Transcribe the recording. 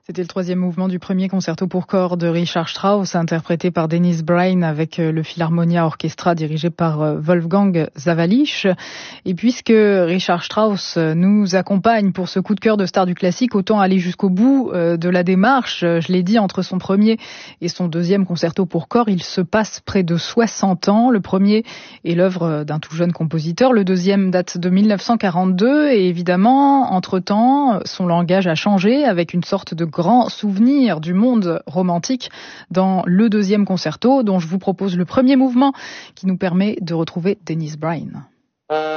C'était le troisième mouvement du premier concerto pour corps de Richard Strauss, interprété par Dennis Bryan avec le Philharmonia Orchestra dirigé par Wolfgang Sawallisch. Et puisque Richard Strauss nous accompagne pour ce coup de cœur de star du classique, autant aller jusqu'au bout de la démarche. Je l'ai dit, entre son premier et son deuxième concerto pour corps, il se passe près de 60 ans. Le premier est l'œuvre d'un tout jeune compositeur, le deuxième date de 1942 et évidemment, entre-temps, son langage a changé avec une sorte de grand souvenir du monde romantique dans le deuxième concerto dont je vous propose le premier mouvement qui nous permet de retrouver Dennis Bryan.